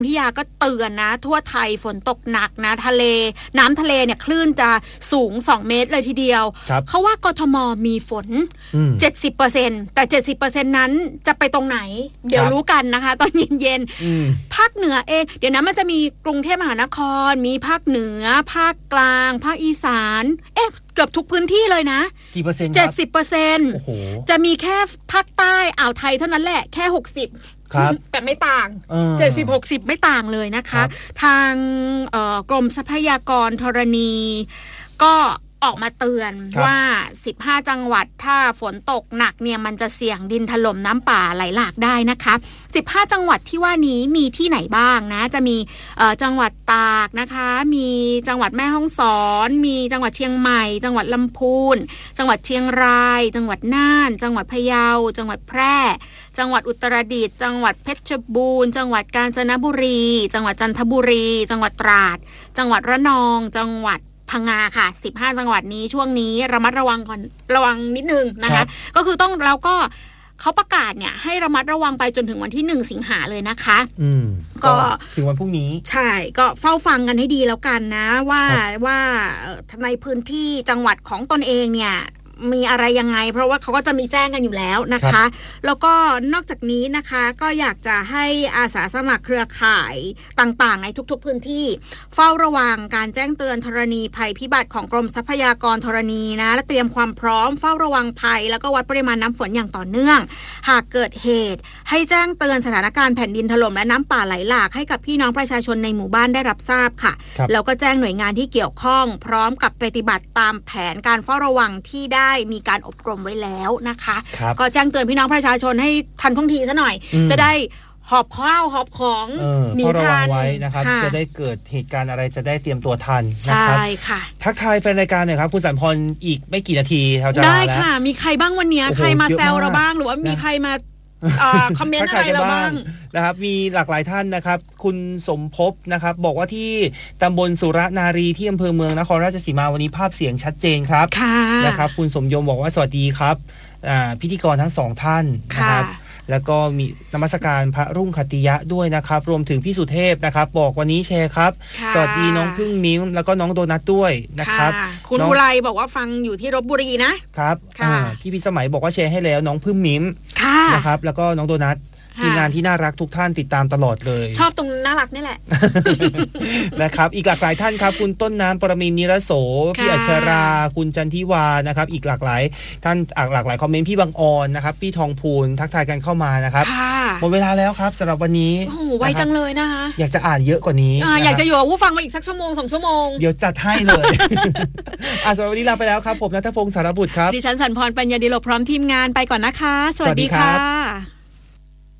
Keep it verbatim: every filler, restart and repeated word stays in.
พิยาก็เตือนนะทั่วไทยฝนตกหนักนะทะเลน้ำทะเลเนี่ยคลื่นจะสูงสองเมตรเลยทีเดียวเขาว่ากทมมีฝน เจ็ดสิบเปอร์เซ็นต์ แต่ เจ็ดสิบเปอร์เซ็นต์ นั้นจะไปตรงไหนเดี๋ยวรู้กันนะคะตอนเย็นๆภาคเหนือเองเดี๋ยวนะมันจะมีกรุงเทพมหานครมีภาคเหนือภาคกลางภาคอีสานเอ๊ะเกือบทุกพื้นที่เลยนะกี่เปอร์เซ็นต์ครับเจ็ดสิบเปอร์เซ็นต์ จะมีแค่ภาคใต้อ่าวไทยเท่านั้นแหละแค่หกสิบครับแต่ไม่ต่าง เจ็ดสิบ หกสิบ ไม่ต่างเลยนะคะทางกรมทรัพยากรธรณีก็ออกมาเตือนว่าสิบห้าจังหวัดถ้าฝนตกหนักเนี่ยมันจะเสี่ยงดินถล่มน้ำป่าไหลหลากได้นะคะสิบห้าจังหวัดที่ว่านี้มีที่ไหนบ้างนะจะมีจังหวัดตากนะคะมีจังหวัดแม่ฮ่องสอนมีจังหวัดเชียงใหม่จังหวัดลำพูนจังหวัดเชียงรายจังหวัดน่านจังหวัดพะเยาจังหวัดแพร่จังหวัดอุตรดิตถ์จังหวัดเพชรบูรณ์จังหวัดกาญจนบุรีจังหวัดจันทบุรีจังหวัดตราดจังหวัดระนองจังหวัดพังงาค่ะสิบห้าจังหวัดนี้ช่วงนี้ระมัดระวังก่อนระวังนิดนึงนะคะก็คือต้องแล้วก็เขาประกาศเนี่ยให้ระมัดระวังไปจนถึงวันที่หนึ่งสิงหาเลยนะคะอืมก็ถึงวันพรุ่งนี้ใช่ก็เฝ้าฟังกันให้ดีแล้วกันนะว่าว่าในพื้นที่จังหวัดของตนเองเนี่ยมีอะไรยังไงเพราะว่าเขาก็จะมีแจ้งกันอยู่แล้วนะคะแล้วก็นอกจากนี้นะคะก็อยากจะให้อาสาสมัครเครือข่ายต่างๆในทุกๆพื้นที่เฝ้าระวังการแจ้งเตือนธรณีภัยพิบัติของกรมทรัพยากรธรณีนะและเตรียมความพร้อมเฝ้าระวังภัยแล้วก็วัดปริมาณน้ำฝนอย่างต่อเนื่องหากเกิดเหตุให้แจ้งเตือนสถานการณ์แผ่นดินถล่มและน้ำป่าไหลหลากให้กับพี่น้องประชาชนในหมู่บ้านได้รับทราบค่ะแล้วก็แจ้งหน่วยงานที่เกี่ยวข้องพร้อมกับปฏิบัติตามแผนการเฝ้าระวังที่ได้มีการอบรมไว้แล้วนะคะก็แจ้งเตือนพี่น้องประชาชนให้ทันท่วงทีซะหน่อยจะได้หอบข้าวหอบของหนีทันไว้นะครับจะได้เกิดเหตุการณ์อะไรจะได้เตรียมตัวทันนะครับใช่ค่ะทักทายแฟนรายการหน่อยครับคุณสันพรอีกไม่กี่นาทีเราจะได้ค่ะมีใครบ้างวันนี้ใครมาแซวเราบ้างหรือว่ามีใครมาคอมเมนต์อะไรเราบ้างนะครับมีหลากหลายท่านนะครับคุณสมภพนะครับบอกว่าที่ตำบลสุรนารีที่อำเภอเมืองนครราชสีมาวันนี้ภาพเสียงชัดเจนครับนะครับคุณสมยมบอกว่าสวัสดีครับพิธีกรทั้งสองท่านนะครับแล้วก็มีนมัสการพระรุ่งขติยะด้วยนะครับรวมถึงพี่สุเทพนะครับบอกวันนี้แชร์ครับสวัสดีน้องพึ่งมิ้มแล้วก็น้องโดนัทด้วยนะครับคุณอุไรบอกว่าฟังอยู่ที่ลพบุรีนะครับพี่พิสมัยบอกว่าแชร์ให้แล้วน้องพึ่งมิ้มนะครับแล้วก็น้องโดนัททีมงานที่น่ารักทุกท่านติดตามตลอดเลยชอบตรงน่ารักนี่แหละนะครับอีกหลากหลายท่านครับคุณต้นน้ำปรมินทร์นิรโสพี่อัชราคุณจันทิวานะครับอีกหลากหลายท่านหลากหลายคอมเมนต์พี่บางออนนะครับพี่ทองพูนทักทายกันเข้ามานะครับหมดเวลาแล้วครับสำหรับวันนี้โอ้โหไวจังเลยนะคะอยากจะอ่านเยอะกว่านี้อยากจะอยู่กับผู้ฟังมาอีกสักชั่วโมงสองชั่วโมงเดี๋ยวจัดให้เลยอ่ะสำหรับวันนี้ลาไปแล้วครับผมณัฐพงศ์สารบุตรครับดิฉันสันพรปัญญาดิโลกพร้อมทีมงานไปก่อนนะคะสวัสดีค่ะ